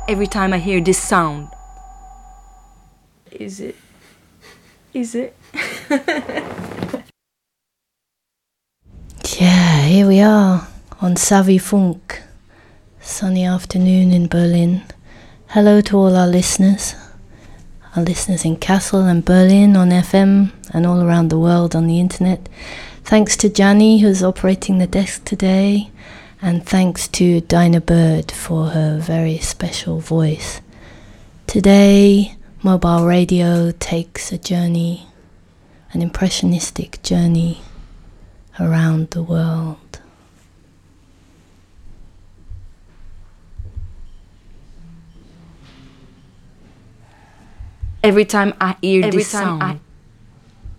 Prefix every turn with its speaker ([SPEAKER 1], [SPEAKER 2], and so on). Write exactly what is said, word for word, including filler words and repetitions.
[SPEAKER 1] every time I hear this sound. Is it? Is it?
[SPEAKER 2] Yeah, here we are on Savvy Funk. Sunny afternoon in Berlin. Hello to all our listeners. Our listeners in Kassel and Berlin on F M and all around the world on the internet. Thanks to Gianni, who's operating the desk today. And thanks to Dinah Bird for her very special voice. Today, Mobile Radio takes a journey, an impressionistic journey around the world.
[SPEAKER 1] Every time I hear every this sound, I